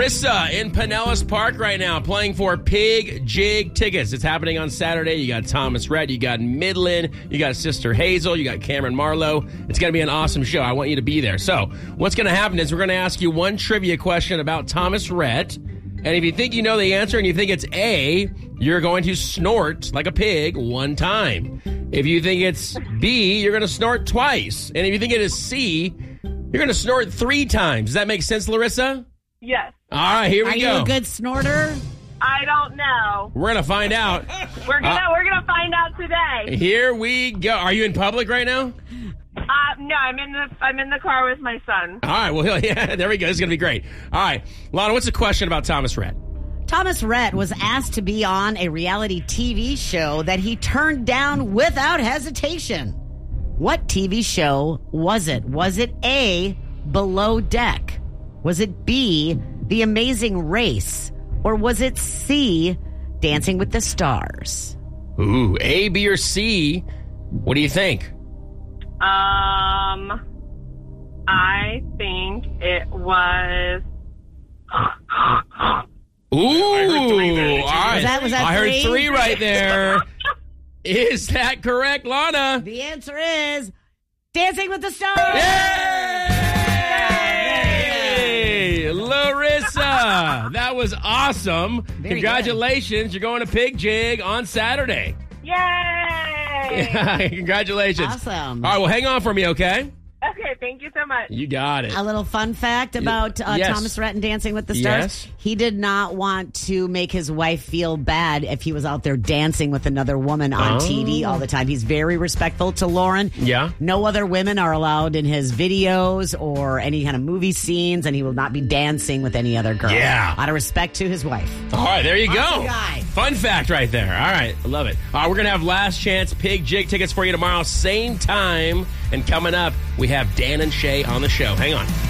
Larissa in Pinellas Park right now playing for Pig Jig tickets. It's happening on Saturday. You got Thomas Rhett, you got Midland, you got Sister Hazel, you got Cameron Marlowe. It's going to be an awesome show. I want you to be there. So what's going to happen is we're going to ask you one trivia question about Thomas Rhett. And if you think you know the answer and you think it's A, you're going to snort like a pig one time. If you think it's B, you're going to snort twice. And if you think it is C, you're going to snort 3 times. Does that make sense, Larissa? Yes. All right, here we Are go. you a good snorter? I don't know. We're going to find out. We're gonna find out today. Here we go. Are you in public right now? No, I'm in the car with my son. All right, well, yeah, there we go. This is going to be great. All right, Lana, what's the question about Thomas Rhett? Thomas Rhett was asked to be on a reality TV show that he turned down without hesitation. What TV show was it? Was it A, Below Deck? Was it B, The Amazing Race? Or was it C, Dancing with the Stars? Ooh, A, B, or C? What do you think? I think it was... Ooh, all right. Was that I heard 3? 3 right there. Is that correct, Lana? The answer is Dancing with the Stars. Yay! Larissa, that was awesome. Very Congratulations. You're going to Pig Jig on Saturday. Yay! Congratulations. Awesome. All right, well, hang on for me, okay? Okay, thank you so much. You got it. A little fun fact about Yes. Thomas Rhett and Dancing with the Stars. Yes. He did not want to make his wife feel bad if he was out there dancing with another woman on TV all the time. He's very respectful to Lauren. Yeah. No other women are allowed in his videos or any kind of movie scenes, and he will not be dancing with any other girl. Yeah. Out of respect to his wife. All right, there you Awesome go. guy. Fun fact right there. All right, I love it. All right, we're going to have last chance Pig Jig tickets for you tomorrow, same time. And coming up, we have Dan and Shay on the show. Hang on.